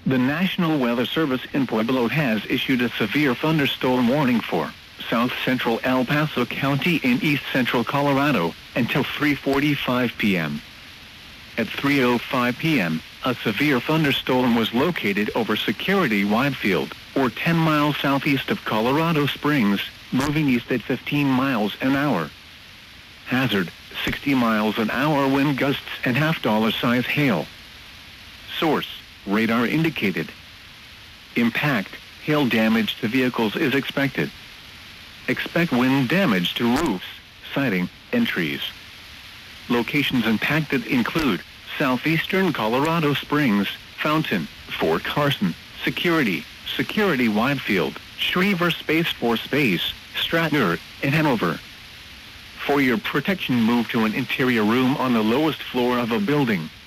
The National Weather Service in Pueblo has issued a severe thunderstorm warning for south central El Paso County in east central Colorado until 3:45 p.m. At 3:05 p.m., a severe thunderstorm was located over Security Widefield, or 10 miles southeast of Colorado Springs, moving east at 15 miles an hour. Hazard, 60 miles an hour wind gusts and $half size hail. Source, radar indicated. Impact, hail damage to vehicles is expected. Expect wind damage to roofs, siding, and trees. Locations impacted include southeastern Colorado Springs, Fountain, Fort Carson, Security Widefield, Schriever Space Force Base, Stratner, and Hanover. For your protection, move to an interior room on the lowest floor of a building.